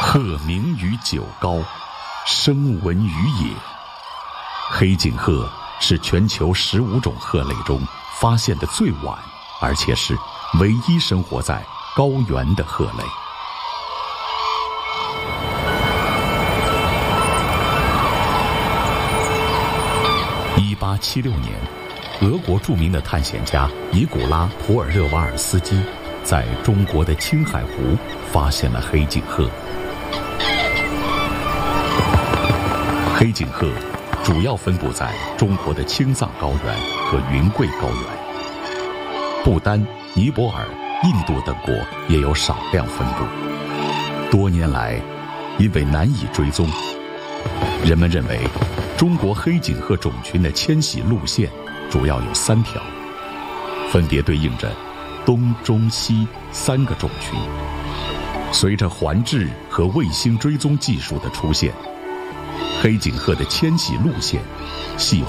鹤鸣于九高，声闻于野。黑颈鹤是全球15种鹤类中发现的最晚，而且是唯一生活在高原的鹤类。1876年，俄国著名的探险家尼古拉·普尔热瓦尔斯基在中国的青海湖发现了黑颈鹤。黑颈鹤主要分布在中国的青藏高原和云贵高原，不丹、尼泊尔、印度等国也有少量分布。多年来，因为难以追踪，人们认为中国黑颈鹤种群的迁徙路线主要有3条，分别对应着东、中、西3个种群。随着环质和卫星追踪技术的出现，黑颈鹤的迁徙路线细